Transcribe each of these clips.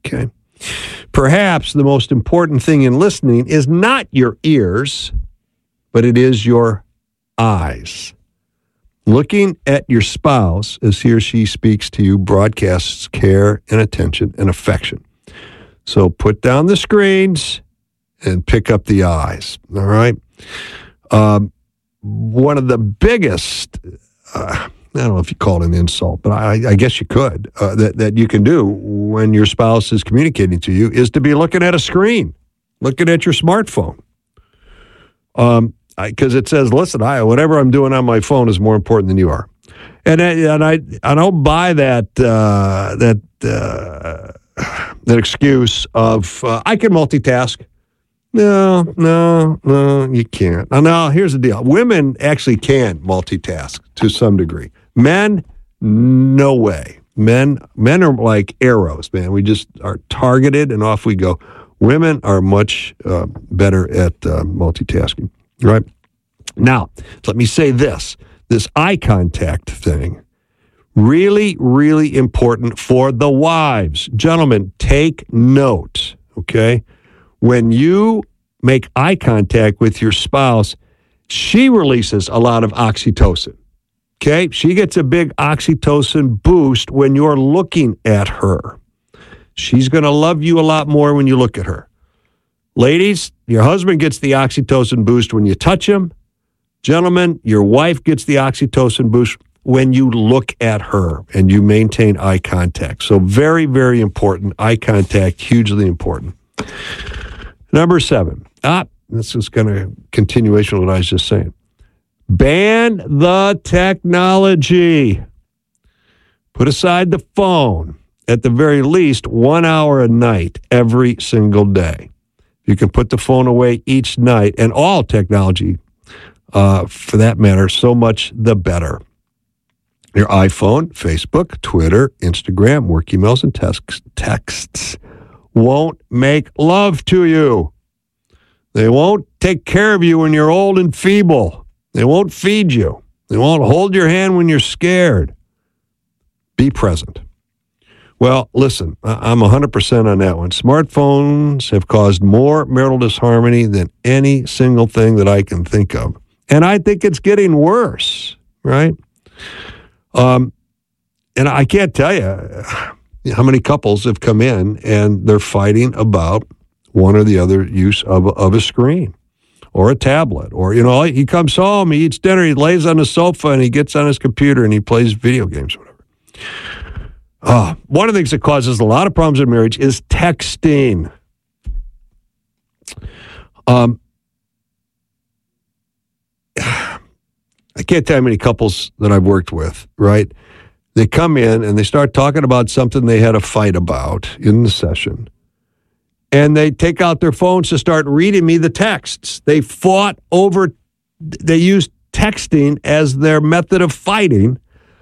Okay. Perhaps the most important thing in listening is not your ears, but it is your eyes. Looking at your spouse as he or she speaks to you broadcasts care and attention and affection. So put down the screens and pick up the eyes. All right. One of the biggest, I don't know if you call it an insult, but I guess you could, that you can do when your spouse is communicating to you is to be looking at a screen, looking at your smartphone. Because it says, listen, whatever I'm doing on my phone is more important than you are. And I don't buy that excuse of, I can multitask. No, you can't. Now, here's the deal. Women actually can multitask to some degree. Men, no way. Men are like arrows, man. We just are targeted and off we go. Women are much better at multitasking, right? Now, let me say this eye contact thing, really, really important for the wives. Gentlemen, take note, okay? When you make eye contact with your spouse, she releases a lot of oxytocin. Okay? She gets a big oxytocin boost when you're looking at her. She's going to love you a lot more when you look at her. Ladies, your husband gets the oxytocin boost when you touch him. Gentlemen, your wife gets the oxytocin boost when you look at her and you maintain eye contact. So very, very important. Eye contact, hugely important. Number 7. This is kind of continuation of what I was just saying. Ban the technology. Put aside the phone at the very least 1 hour a night every single day. You can put the phone away each night, and all technology, for that matter, so much the better. Your iPhone, Facebook, Twitter, Instagram, work emails, and texts won't make love to you. They won't take care of you when you're old and feeble. They won't feed you. They won't hold your hand when you're scared. Be present. Well, listen, I'm 100% on that one. Smartphones have caused more marital disharmony than any single thing that I can think of. And I think it's getting worse, right? And I can't tell you how many couples have come in and they're fighting about one or the other use of a screen or a tablet. Or, he comes home, he eats dinner, he lays on the sofa, and he gets on his computer and he plays video games or whatever. One of the things that causes a lot of problems in marriage is texting. I can't tell you how many couples that I've worked with, right? They come in and they start talking about something they had a fight about in the session. And they take out their phones to start reading me the texts. They used texting as their method of fighting.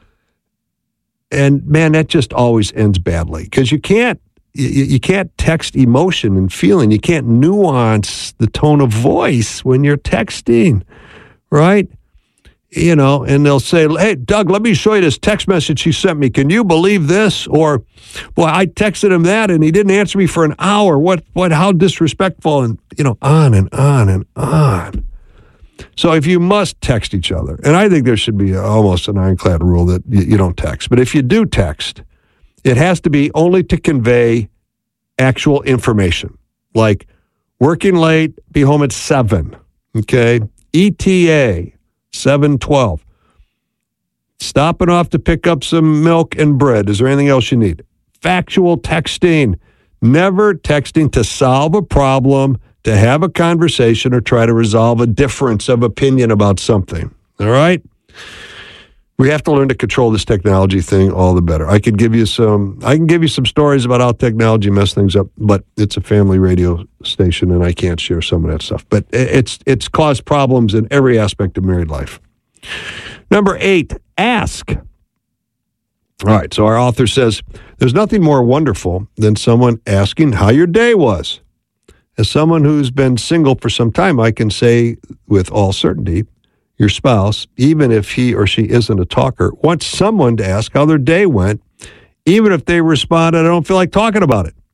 And man, that just always ends badly because you can't text emotion and feeling. You can't nuance the tone of voice when you're texting, right? And they'll say, hey, Doug, let me show you this text message he sent me. Can you believe this? Or, boy, I texted him that and he didn't answer me for an hour. How disrespectful, and, on and on and on. So if you must text each other, and I think there should be almost an ironclad rule that you don't text, but if you do text, it has to be only to convey actual information, like working late, be home at 7, okay? ETA, 7:12. Stopping off to pick up some milk and bread. Is there anything else you need? Factual texting. Never texting to solve a problem, to have a conversation, or try to resolve a difference of opinion about something. All right? We have to learn to control this technology thing all the better. I can give you some stories about how technology messed things up, but it's a family radio station and I can't share some of that stuff. But it's caused problems in every aspect of married life. Number 8, ask. All right, so our author says, there's nothing more wonderful than someone asking how your day was. As someone who's been single for some time, I can say with all certainty, your spouse, even if he or she isn't a talker, wants someone to ask how their day went, even if they respond, I don't feel like talking about it.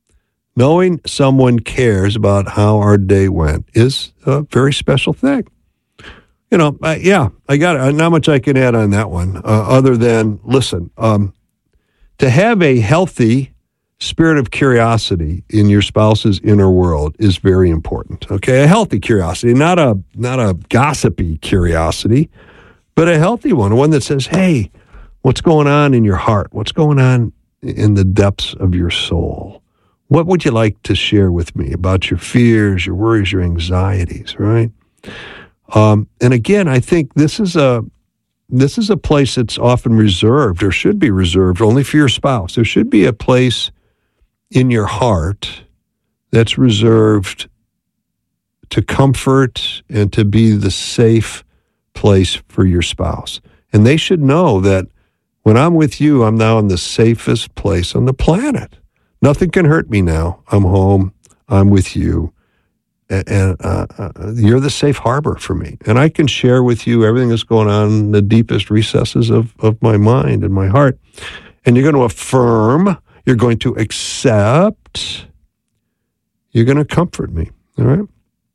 Knowing someone cares about how our day went is a very special thing. I got it. Not much I can add on that one, other than, listen, to have a healthy spirit of curiosity in your spouse's inner world is very important. Okay, a healthy curiosity, not a gossipy curiosity, but a healthy one that says, "Hey, what's going on in your heart? What's going on in the depths of your soul? What would you like to share with me about your fears, your worries, your anxieties?" Right? And again, I think this is a place that's often reserved, or should be reserved, only for your spouse. There should be a place in your heart that's reserved to comfort and to be the safe place for your spouse. And they should know that when I'm with you, I'm now in the safest place on the planet. Nothing can hurt me now. I'm home. I'm with you. And you're the safe harbor for me. And I can share with you everything that's going on in the deepest recesses of my mind and my heart. And you're going to affirm, you're going to accept, you're going to comfort me. All right?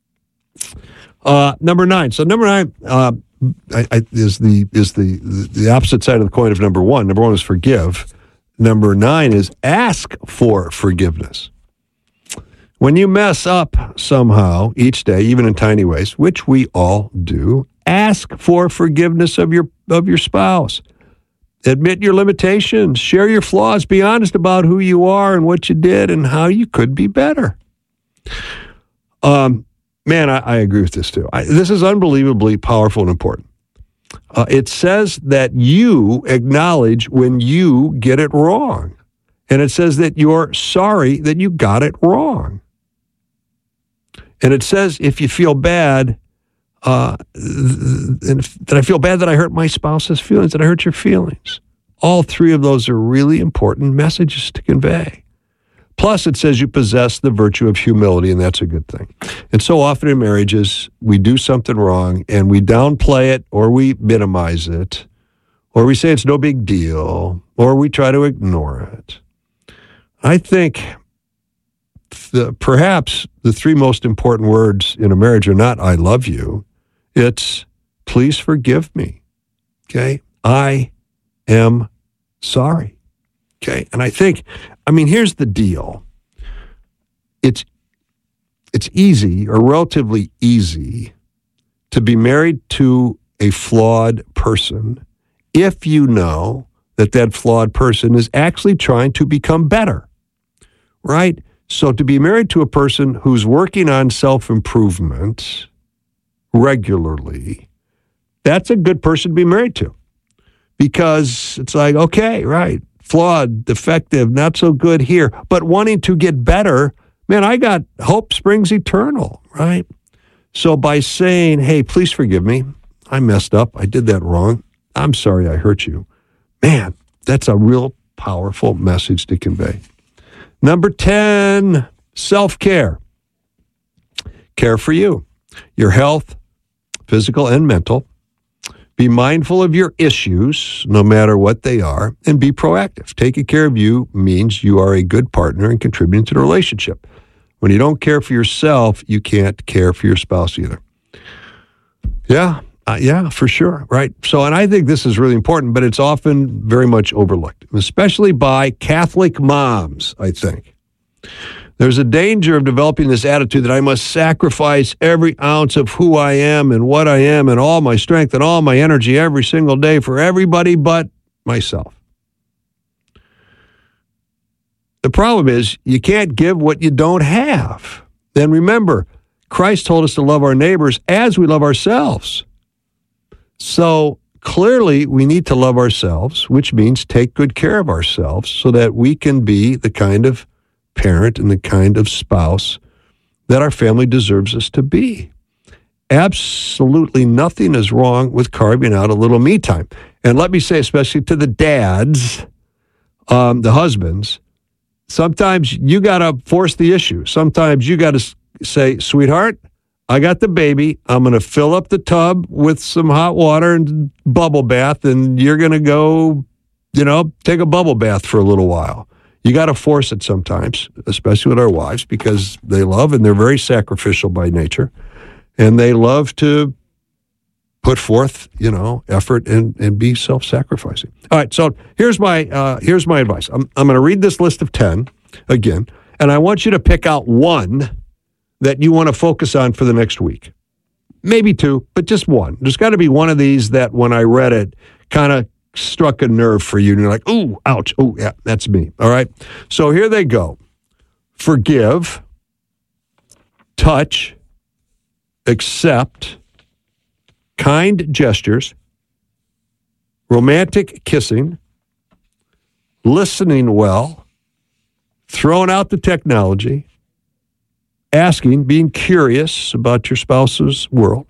Number 9. So number 9 is the opposite side of the coin of number 1. Number 1 is forgive. Number 9 is ask for forgiveness. When you mess up somehow each day, even in tiny ways, which we all do, ask for forgiveness of your spouse. Admit your limitations. Share your flaws. Be honest about who you are and what you did and how you could be better. Man, I agree with this too. This is unbelievably powerful and important. It says that you acknowledge when you get it wrong. And it says that you're sorry that you got it wrong. And it says if you feel bad, that I feel bad that I hurt my spouse's feelings, that I hurt your feelings. All 3 of those are really important messages to convey. Plus, it says you possess the virtue of humility, and that's a good thing. And so often in marriages, we do something wrong, and we downplay it, or we minimize it, or we say it's no big deal, or we try to ignore it. I think perhaps the 3 most important words in a marriage are not "I love you." It's "please forgive me." Okay? I am sorry. Okay? And here's the deal. It's easy, or relatively easy, to be married to a flawed person if you know that flawed person is actually trying to become better. Right? So to be married to a person who's working on self-improvement regularly, that's a good person to be married to. Because it's like, okay, right, flawed, defective, not so good here, but wanting to get better, man, I got hope springs eternal, right? So by saying, "Hey, please forgive me. I messed up. I did that wrong. I'm sorry I hurt you." Man, that's a real powerful message to convey. Number 10, self-care. Care for you, your health, physical and mental. Be mindful of your issues, no matter what they are, and be proactive. Taking care of you means you are a good partner and contributing to the relationship. When you don't care for yourself, you can't care for your spouse either. Yeah, for sure, right? So, and I think this is really important, but it's often very much overlooked, especially by Catholic moms, I think. There's a danger of developing this attitude that I must sacrifice every ounce of who I am and what I am and all my strength and all my energy every single day for everybody but myself. The problem is you can't give what you don't have. Then remember, Christ told us to love our neighbors as we love ourselves. So clearly we need to love ourselves, which means take good care of ourselves so that we can be the kind of parent and the kind of spouse that our family deserves us to be. Absolutely nothing is wrong with carving out a little me time. And let me say, especially to the dads, the husbands, sometimes you got to force the issue. Sometimes you got to say, "Sweetheart, I got the baby. I'm going to fill up the tub with some hot water and bubble bath, and you're going to go, take a bubble bath for a little while. You got to force it sometimes, especially with our wives, because they love and they're very sacrificial by nature. And they love to put forth, effort and be self-sacrificing. All right, so here's my advice. I'm going to read this list of 10 again, and I want you to pick out one that you want to focus on for the next week. Maybe two, but just one. There's got to be one of these that when I read it kind of struck a nerve for you, and you're like, ooh, ouch, oh, yeah, that's me. All right, so here they go. Forgive, touch, accept, kind gestures, romantic kissing, listening well, throwing out the technology, asking, being curious about your spouse's world,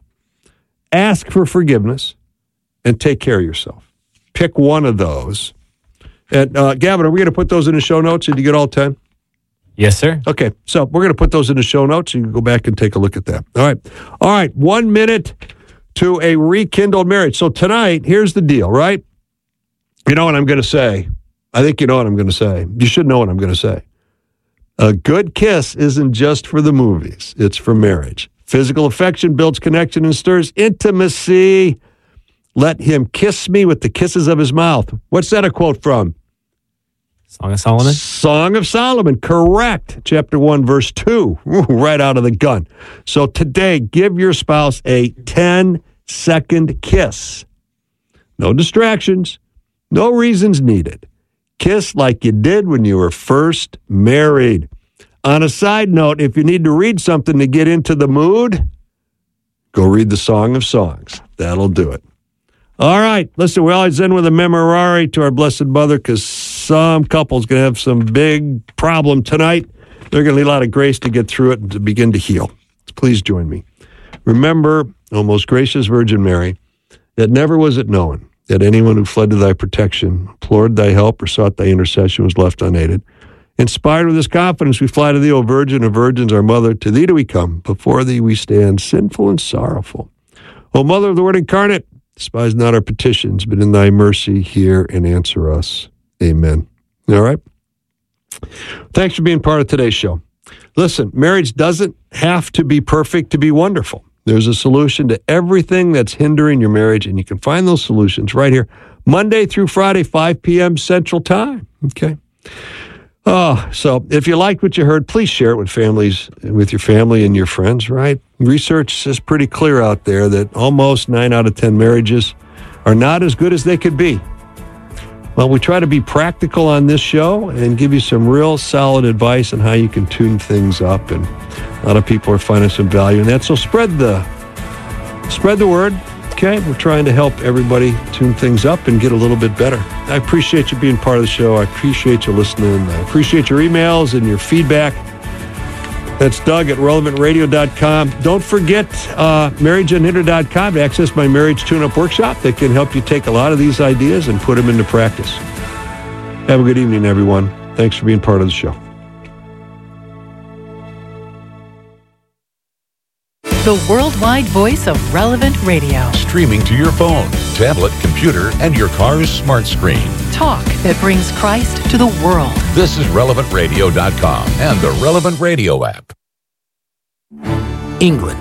ask for forgiveness, and take care of yourself. Pick one of those. And Gavin, are we going to put those in the show notes? Did you get all 10? Yes, sir. Okay, so we're going to put those in the show notes. You can go back and take a look at that. All right. 1 minute to a rekindled marriage. So tonight, here's the deal, right? You know what I'm going to say. I think you know what I'm going to say. You should know what I'm going to say. A good kiss isn't just for the movies. It's for marriage. Physical affection builds connection and stirs intimacy. Let him kiss me with the kisses of his mouth. What's that a quote from? Song of Solomon? Song of Solomon, correct. Chapter 1, verse 2, right out of the gun. So today, give your spouse a 10-second kiss. No distractions, no reasons needed. Kiss like you did when you were first married. On a side note, if you need to read something to get into the mood, go read the Song of Songs. That'll do it. All right. Listen, we always end with a memorare to our Blessed Mother because some couple's going to have some big problem tonight. They're going to need a lot of grace to get through it and to begin to heal. Please join me. Remember, O most gracious Virgin Mary, that never was it known that anyone who fled to thy protection, implored thy help, or sought thy intercession was left unaided. Inspired with this confidence, we fly to thee, O Virgin of Virgins, our Mother. To thee do we come. Before thee we stand, sinful and sorrowful. O Mother of the Word incarnate, despise not our petitions, but in thy mercy hear and answer us. Amen. All right? Thanks for being part of today's show. Listen, marriage doesn't have to be perfect to be wonderful. There's a solution to everything that's hindering your marriage, and you can find those solutions right here, Monday through Friday, 5 p.m. Central Time. Okay? So if you liked what you heard, please share it with your family and your friends, right? Research is pretty clear out there that almost 9 out of 10 marriages are not as good as they could be. Well, we try to be practical on this show and give you some real solid advice on how you can tune things up. And a lot of people are finding some value in that. So spread the word. Okay, we're trying to help everybody tune things up and get a little bit better. I appreciate you being part of the show. I appreciate you listening. I appreciate your emails and your feedback. That's Doug at relevantradio.com. Don't forget marriageunhindered.com to access my marriage tune-up workshop that can help you take a lot of these ideas and put them into practice. Have a good evening, everyone. Thanks for being part of the show. The worldwide voice of Relevant Radio. Streaming to your phone, tablet, computer, and your car's smart screen. Talk that brings Christ to the world. This is relevantradio.com and the Relevant Radio app. England,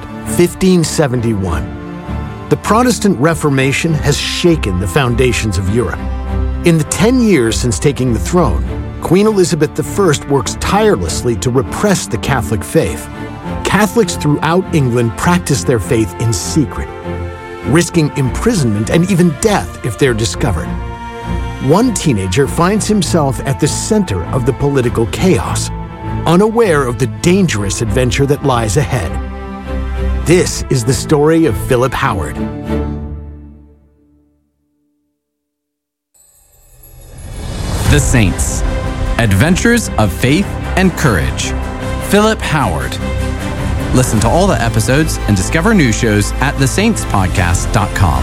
1571. The Protestant Reformation has shaken the foundations of Europe. In the 10 years since taking the throne, Queen Elizabeth I works tirelessly to repress the Catholic faith. Catholics throughout England practice their faith in secret, risking imprisonment and even death if they're discovered. One teenager finds himself at the center of the political chaos, unaware of the dangerous adventure that lies ahead. This is the story of Philip Howard. The Saints. Adventures of Faith and Courage. Philip Howard. Listen to all the episodes and discover new shows at thesaintspodcast.com.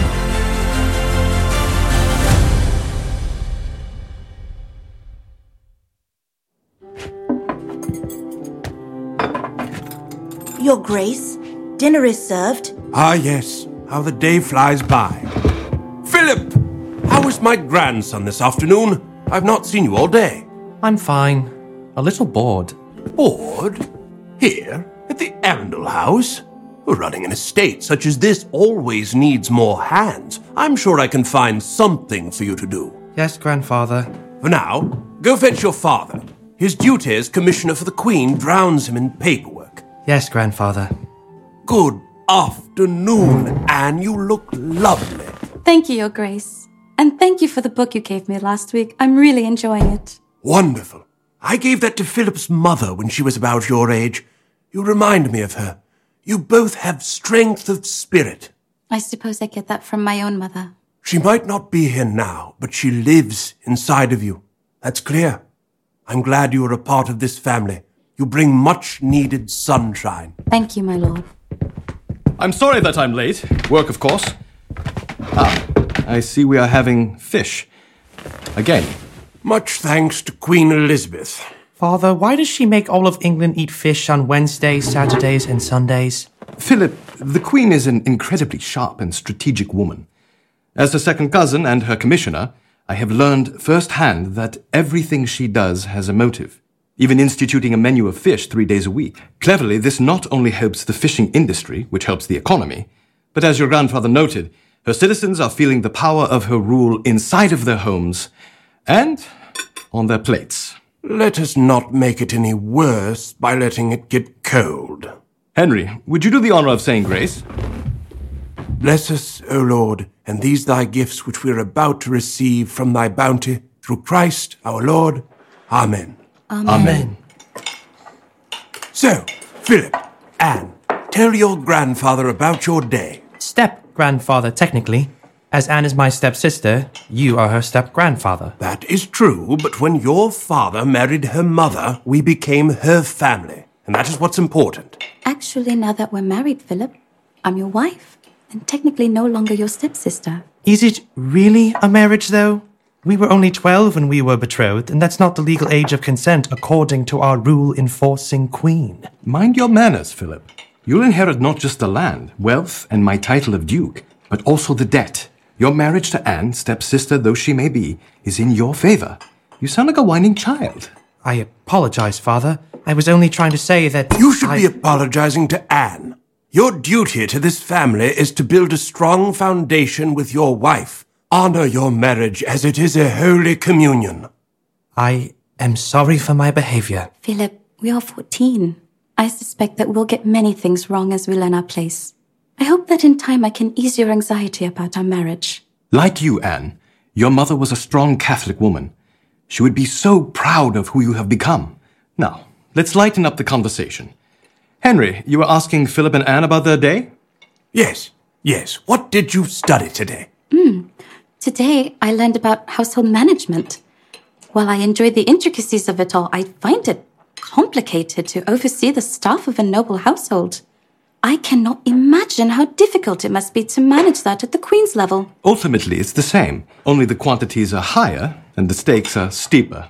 Your Grace, dinner is served. Ah, yes. How the day flies by. Philip! How is my grandson this afternoon? I've not seen you all day. I'm fine. A little bored. Bored? Here, at the Arundel House? Running an estate such as this always needs more hands. I'm sure I can find something for you to do. Yes, Grandfather. For now, go fetch your father. His duty as Commissioner for the Queen drowns him in paperwork. Yes, Grandfather. Good afternoon, Anne. You look lovely. Thank you, Your Grace. And thank you for the book you gave me last week. I'm really enjoying it. Wonderful. I gave that to Philip's mother when she was about your age. You remind me of her. You both have strength of spirit. I suppose I get that from my own mother. She might not be here now, but she lives inside of you. That's clear. I'm glad you are a part of this family. You bring much-needed sunshine. Thank you, my lord. I'm sorry that I'm late. Work, of course. I see we are having fish. Again. Much thanks to Queen Elizabeth. Father, why does she make all of England eat fish on Wednesdays, Saturdays, and Sundays? Philip, the Queen is an incredibly sharp and strategic woman. As her second cousin and her commissioner, I have learned firsthand that everything she does has a motive, even instituting a menu of fish 3 days a week. Cleverly, this not only helps the fishing industry, which helps the economy, but as your grandfather noted, her citizens are feeling the power of her rule inside of their homes and on their plates. Let us not make it any worse by letting it get cold. Henry, would you do the honor of saying grace? Bless us, O Lord, and these thy gifts which we are about to receive from thy bounty, through Christ our Lord. Amen. Amen. So, Philip, Anne, tell your grandfather about your day. Step-grandfather, technically. As Anne is my stepsister, you are her step-grandfather. That is true, but when your father married her mother, we became her family, and that is what's important. Actually, now that we're married, Philip, I'm your wife, and technically no longer your stepsister. Is it really a marriage, though? We were only 12 when we were betrothed, and that's not the legal age of consent according to our rule-enforcing queen. Mind your manners, Philip. You'll inherit not just the land, wealth, and my title of duke, but also the debt. Your marriage to Anne, stepsister though she may be, is in your favor. You sound like a whining child. I apologize, Father. I was only trying to say that You should be apologizing to Anne. Your duty to this family is to build a strong foundation with your wife. Honor your marriage as it is a holy communion. I am sorry for my behavior. Philip, we are 14. I suspect that we'll get many things wrong as we learn our place. I hope that in time I can ease your anxiety about our marriage. Like you, Anne, your mother was a strong Catholic woman. She would be so proud of who you have become. Now, let's lighten up the conversation. Henry, you were asking Philip and Anne about their day? Yes. What did you study today? Today, I learned about household management. While I enjoy the intricacies of it all, I find it complicated to oversee the staff of a noble household. I cannot imagine how difficult it must be to manage that at the Queen's level. Ultimately, it's the same. Only the quantities are higher and the stakes are steeper.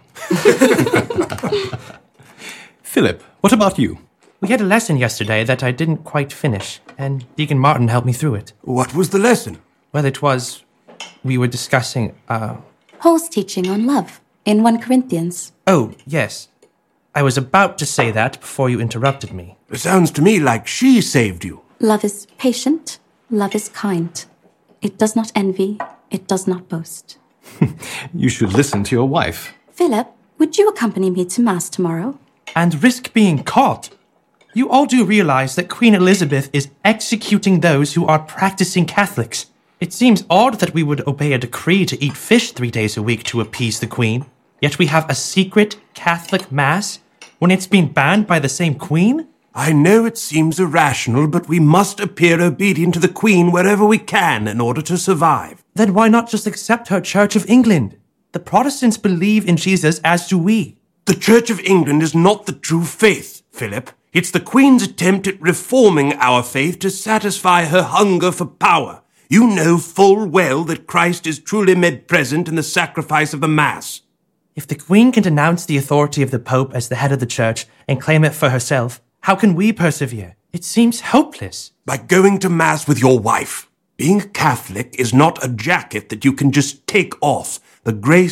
Philip, what about you? We had a lesson yesterday that I didn't quite finish, and Deacon Martin helped me through it. What was the lesson? Well, we were discussing, Paul's teaching on love in 1 Corinthians. Oh, yes. I was about to say that before you interrupted me. It sounds to me like she saved you. Love is patient. Love is kind. It does not envy. It does not boast. You should listen to your wife. Philip, would you accompany me to Mass tomorrow? And risk being caught. You all do realize that Queen Elizabeth is executing those who are practicing Catholics. It seems odd that we would obey a decree to eat fish 3 days a week to appease the Queen, yet we have a secret Catholic Mass when it's been banned by the same Queen? I know it seems irrational, but we must appear obedient to the Queen wherever we can in order to survive. Then why not just accept her Church of England? The Protestants believe in Jesus, as do we. The Church of England is not the true faith, Philip. It's the Queen's attempt at reforming our faith to satisfy her hunger for power. You know full well that Christ is truly made present in the sacrifice of the Mass. If the Queen can denounce the authority of the Pope as the head of the Church and claim it for herself, how can we persevere? It seems hopeless. By going to Mass with your wife. Being Catholic is not a jacket that you can just take off. The grace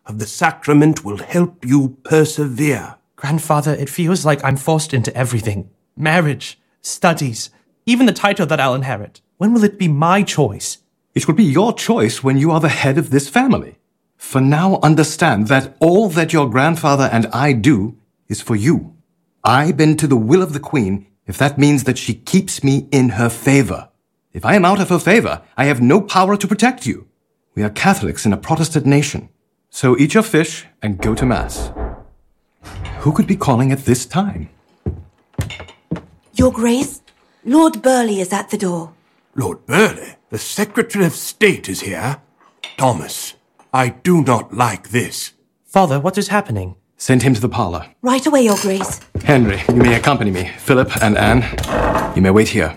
of the sacrament will help you persevere. Grandfather, it feels like I'm forced into everything. Marriage, studies, even the title that I'll inherit. When will it be my choice? It will be your choice when you are the head of this family. For now, understand that all that your grandfather and I do is for you. I bend to the will of the Queen if that means that she keeps me in her favor. If I am out of her favor, I have no power to protect you. We are Catholics in a Protestant nation. So eat your fish and go to Mass. Who could be calling at this time? Your Grace, Lord Burleigh is at the door. Lord Burleigh, the Secretary of State is here. Thomas, I do not like this. Father, what is happening? Send him to the parlor. Right away, Your Grace. Henry, you may accompany me. Philip and Anne, you may wait here.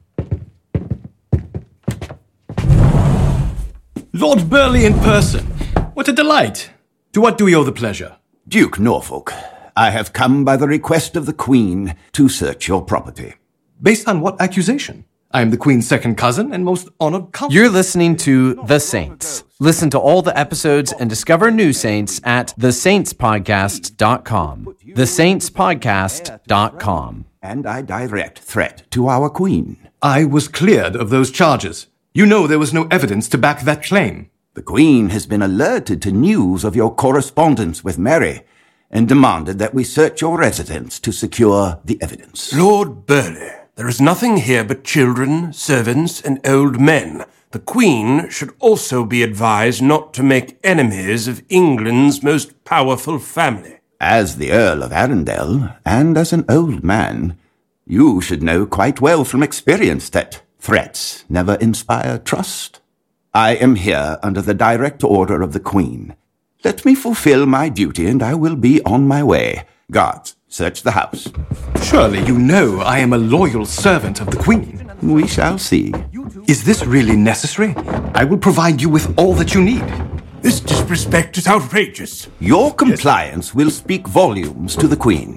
Lord Burleigh in person. What a delight. To what do we owe the pleasure? Duke Norfolk, I have come by the request of the Queen to search your property. Based on what accusation? I am the Queen's second cousin and most honored cousin. You're listening to The Saints. Listen to all the episodes and discover new saints at thesaintspodcast.com. Thesaintspodcast.com. And I direct threat to our Queen. I was cleared of those charges. You know there was no evidence to back that claim. The Queen has been alerted to news of your correspondence with Mary and demanded that we search your residence to secure the evidence. Lord Burleigh, there is nothing here but children, servants, and old men. The Queen should also be advised not to make enemies of England's most powerful family. As the Earl of Arundel, and as an old man, you should know quite well from experience that threats never inspire trust. I am here under the direct order of the Queen. Let me fulfill my duty and I will be on my way. Guards, search the house. Surely you know I am a loyal servant of the Queen. We shall see. Is this really necessary? I will provide you with all that you need. This disrespect is outrageous. Your compliance will speak volumes to the Queen.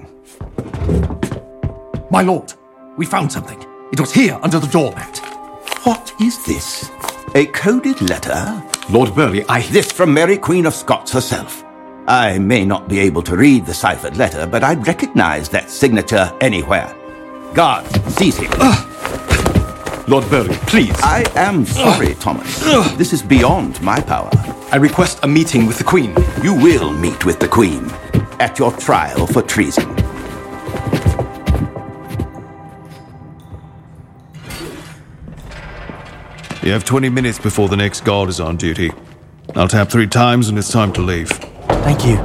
My lord, we found something. It was here under the doormat. What is this? A coded letter? Lord Burleigh, This from Mary, Queen of Scots herself. I may not be able to read the ciphered letter, but I'd recognize that signature anywhere. Guards, seize him. Lord Burleigh, please. I am sorry, Thomas. This is beyond my power. I request a meeting with the Queen. You will meet with the Queen at your trial for treason. You have 20 minutes before the next guard is on duty. I'll tap 3 times and it's time to leave. Thank you.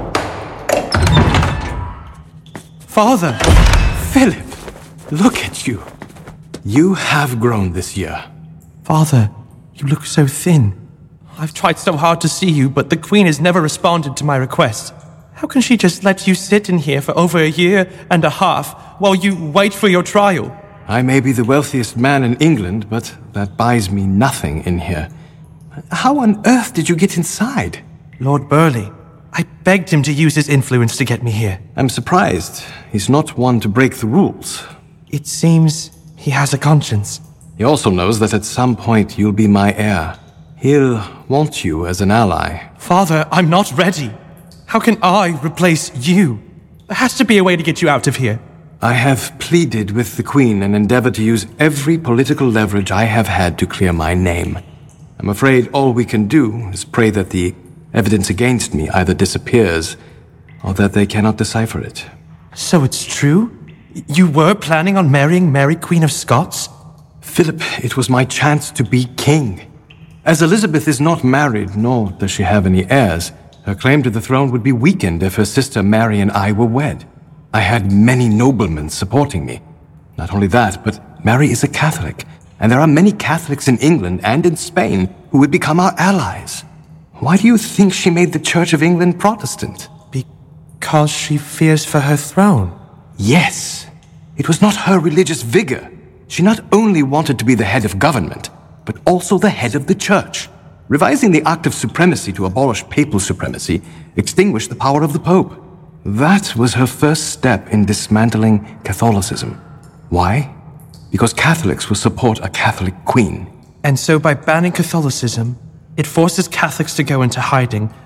Father! Philip, look at you. You have grown this year. Father, you look so thin. I've tried so hard to see you, but the Queen has never responded to my request. How can she just let you sit in here for over a year and a half while you wait for your trial? I may be the wealthiest man in England, but that buys me nothing in here. How on earth did you get inside? Lord Burleigh. I begged him to use his influence to get me here. I'm surprised. He's not one to break the rules. It seems he has a conscience. He also knows that at some point you'll be my heir. He'll want you as an ally. Father, I'm not ready. How can I replace you? There has to be a way to get you out of here. I have pleaded with the Queen and endeavored to use every political leverage I have had to clear my name. I'm afraid all we can do is pray that the evidence against me either disappears or that they cannot decipher it. So it's true? You were planning on marrying Mary, Queen of Scots? Philip, it was my chance to be king. As Elizabeth is not married, nor does she have any heirs, her claim to the throne would be weakened if her sister Mary and I were wed. I had many noblemen supporting me. Not only that, but Mary is a Catholic, and there are many Catholics in England and in Spain who would become our allies. Why do you think she made the Church of England Protestant? Because she fears for her throne. Yes. It was not her religious vigor. She not only wanted to be the head of government, but also the head of the Church. Revising the Act of Supremacy to abolish papal supremacy extinguished the power of the Pope. That was her first step in dismantling Catholicism. Why? Because Catholics will support a Catholic queen. And so by banning Catholicism, it forces Catholics to go into hiding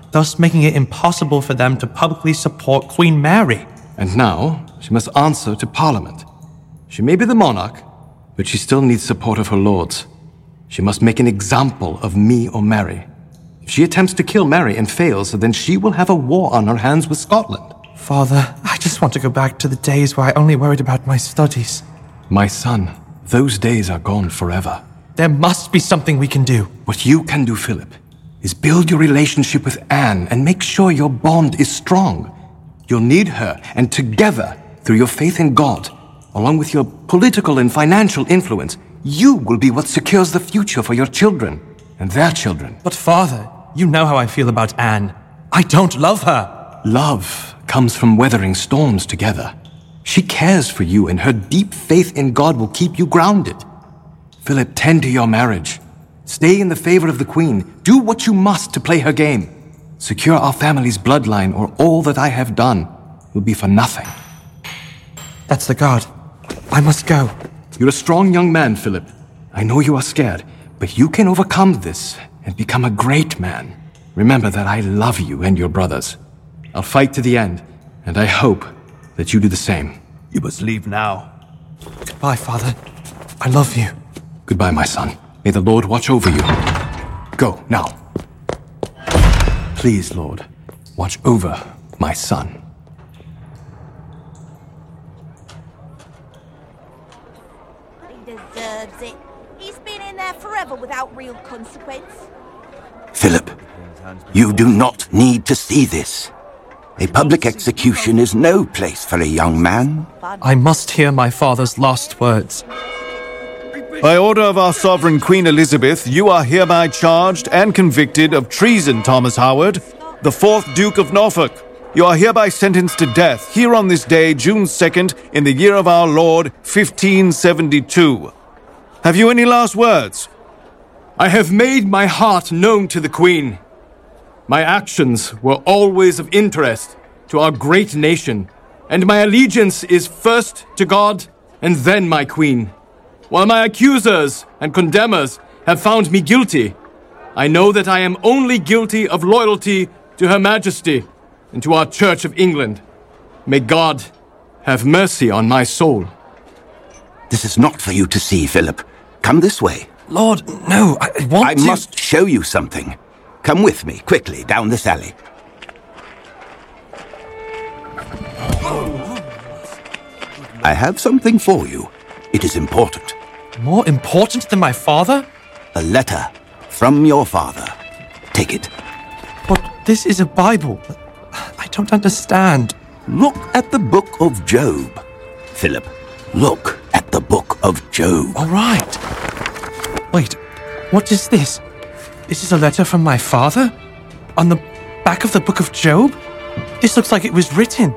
thus making it impossible for them to publicly support Queen Mary. And now, she must answer to Parliament. She may be the monarch, but she still needs support of her lords. She must make an example of me or Mary. If she attempts to kill Mary and fails, then she will have a war on her hands with Scotland. Father, I just want to go back to the days where I only worried about my studies. My son, those days are gone forever. There must be something we can do. What you can do, Philip, is build your relationship with Anne and make sure your bond is strong. You'll need her, and together, through your faith in God, along with your political and financial influence, you will be what secures the future for your children and their children. But Father, you know how I feel about Anne. I don't love her. Love comes from weathering storms together. She cares for you, and her deep faith in God will keep you grounded. Philip, tend to your marriage. Stay in the favor of the Queen. Do what you must to play her game. Secure our family's bloodline, or all that I have done will be for nothing. That's the guard. I must go. You're a strong young man, Philip. I know you are scared, but you can overcome this and become a great man. Remember that I love you and your brothers. I'll fight to the end, and I hope that you do the same. You must leave now. Goodbye, Father. I love you. Goodbye, my son. May the Lord watch over you. Go, now. Please, Lord, watch over my son. He deserves it. He's been in there forever without real consequence. Philip, you do not need to see this. A public execution is no place for a young man. I must hear my father's last words. By order of our sovereign Queen Elizabeth, you are hereby charged and convicted of treason, Thomas Howard, the 4th Duke of Norfolk. You are hereby sentenced to death here on this day, June 2nd, in the year of our Lord, 1572. Have you any last words? I have made my heart known to the Queen. My actions were always of interest to our great nation, and my allegiance is first to God and then my Queen. While my accusers and condemners have found me guilty, I know that I am only guilty of loyalty to Her Majesty and to our Church of England. May God have mercy on my soul. This is not for you to see, Philip. Come this way. Lord, no, I want to... I must show you something. Come with me, quickly, down this alley. I have something for you. It is important. More important than my father? A letter from your father. Take it. But this is a Bible. I don't understand. Look at the book of Job. Philip, look at the book of Job. All right. Wait, what is this? Is this a letter from my father? On the back of the book of Job? This looks like it was written.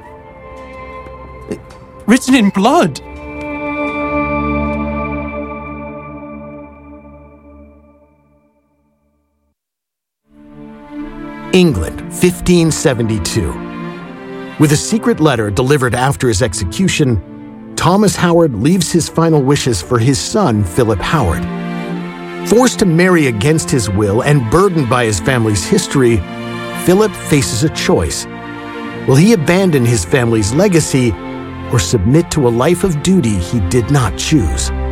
Written in blood. England, 1572. With a secret letter delivered after his execution, Thomas Howard leaves his final wishes for his son, Philip Howard. Forced to marry against his will and burdened by his family's history, Philip faces a choice. Will he abandon his family's legacy or submit to a life of duty he did not choose?